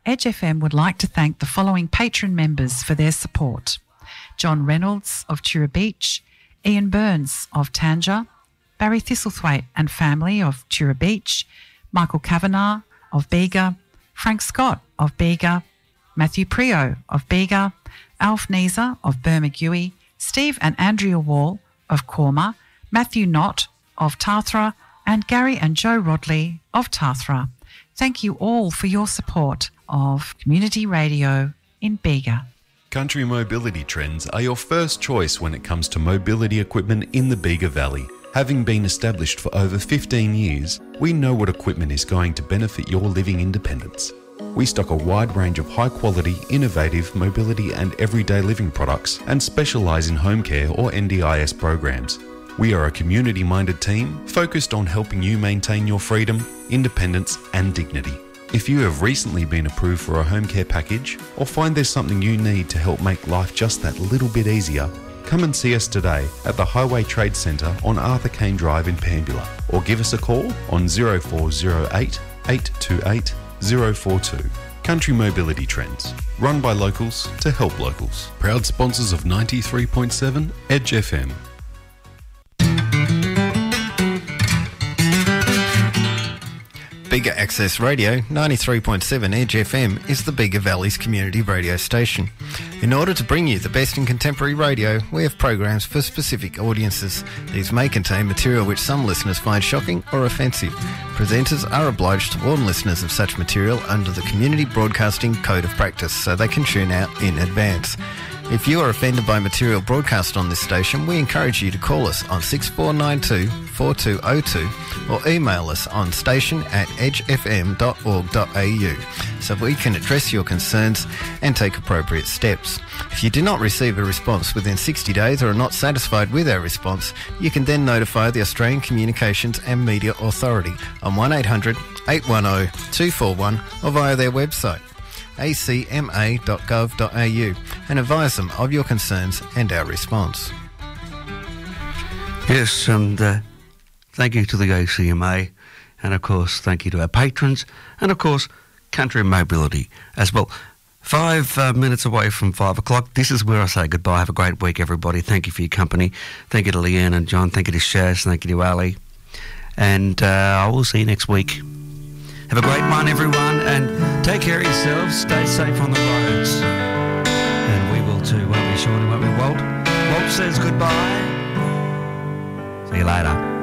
Edge FM would like to thank the following patron members for their support: John Reynolds of Tura Beach, Ian Burns of Tanja, Barry Thistlethwaite and family of Tura Beach, Michael Kavanagh of Bega, Frank Scott of Bega, Matthew Prio of Bega, Alf Neeser of Bermagui, Steve and Andrea Wall of Corma, Matthew Knott of Tarthra, and Gary and Joe Rodley of Tarthra. Thank you all for your support of community radio in Bega. Country Mobility Trends are your first choice when it comes to mobility equipment in the Bega Valley. Having been established for over 15 years, we know what equipment is going to benefit your living independence. We stock a wide range of high-quality, innovative mobility and everyday living products and specialise in home care or NDIS programs. We are a community-minded team focused on helping you maintain your freedom, independence and dignity. If you have recently been approved for a home care package or find there's something you need to help make life just that little bit easier, come and see us today at the Highway Trade Centre on Arthur Kane Drive in Pambula, or give us a call on 0408 828 042. Country Mobility Trends, run by locals to help locals. Proud sponsors of 93.7 Edge FM. Bega Access Radio 93.7 Edge FM is the Bega Valley's community radio station. In order to bring you the best in contemporary radio, we have programs for specific audiences. These may contain material which some listeners find shocking or offensive. Presenters are obliged to warn listeners of such material under the Community Broadcasting Code of Practice so they can tune out in advance. If you are offended by material broadcast on this station, we encourage you to call us on 6492 4202 or email us on station@edgefm.org.au so we can address your concerns and take appropriate steps. If you do not receive a response within 60 days or are not satisfied with our response, you can then notify the Australian Communications and Media Authority on 1800 810 241 or via their website acma.gov.au and advise them of your concerns and our response. Yes, and thank you to the ACMA, and of course thank you to our patrons, and of course Country Mobility as well. 5 minutes away from 5 o'clock. This is where I say goodbye. Have a great week, everybody. Thank you for your company. Thank you to Leanne and John. Thank you to Shaz. Thank you to Ali. And I will see you next week. Have a great one, everyone, and take care of yourselves. Stay safe on the roads. And we will too, won't we, Shawnee? Won't we, Walt? Walt says goodbye. See you later.